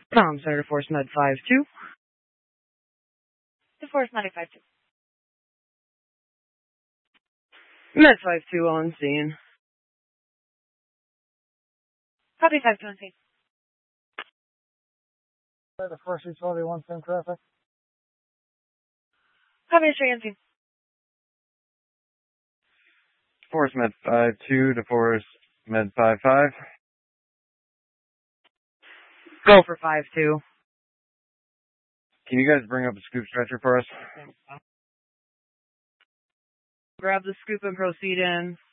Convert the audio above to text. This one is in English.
Tom Center Force Med 5-2. To Force Med 5-2. Med 5-2 on scene. Copy 5-2 on scene. The Force Utility 1 sim traffic. Copy straight on scene. Force Med 5-2 to Force Med 5-5. Go for 5-2. Can you guys bring up a scoop stretcher for us? Grab the scoop and proceed in.